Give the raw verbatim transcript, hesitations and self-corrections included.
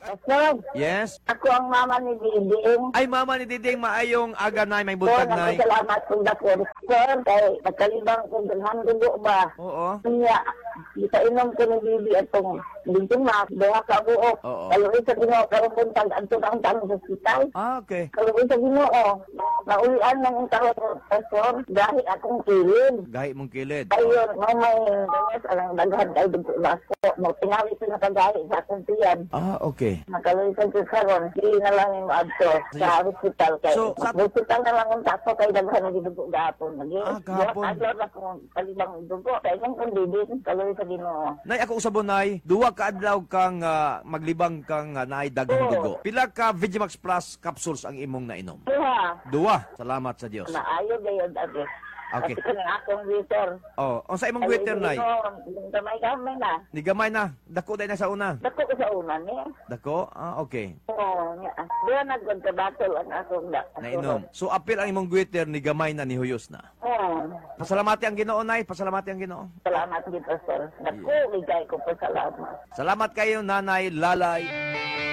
Sir, Yes. ako ang mama ni Diding. Ay, mama ni Diding, maayong aga nay, may Sir, buntag nay. salamat kong dapor. Sir, kay pagkalibang kong dalhan dugo ba? Oo. Niya, kita inom ko ni Bibi atong dito ma, duha ka buok. Oo. Kalau isa ginoo karong buntag adto ang tanong sa hospital. Ah, okay. Kalau isa ginoo, naulian ng karon pastor, dahil akong kilid. Gahi mong kilid. Ayun, mo may ganyan alang daghan kay dugo baso. Mo tingali sa nakagahi sa akong tiyan. Ah, okay. Nakalisan ko karon, dili na lang yung adto sa hospital kay. So, sa- hospital na lang ang tapo kay daghan na dugo gapon. Lagi. Ah, gahapon. Adlaw na kung kalibang dugo. Kay kung kundidin, kaloy sa Ginoo. Nay, ako usabon nay, duwa ka adlaw kang ah, maglibang kang uh, naay daghang Oo. dugo. Pila ka Vigimax Plus capsules ang imong nainom? Duha. Duwa. Salamat sa Dios. Maayo gayud ate. Okay. Kasi kanang akong waiter. Oh, unsa imong Twitter nay? Gamay gamay na. Ni gamay na. Dako day na sa una. Dako ko sa una ni. Dako? Ah, okay. Oo, nga. Duha na gud ka battle ang akong da. Nainom. So apil ang imong Twitter ni gamay na ni huyos na. Oo. Pasalamati ang Ginoo nay, pasalamati ang Ginoo. Salamat gid sir. Dako ligay ko pa salamat. Salamat kayo Nanay Lalay.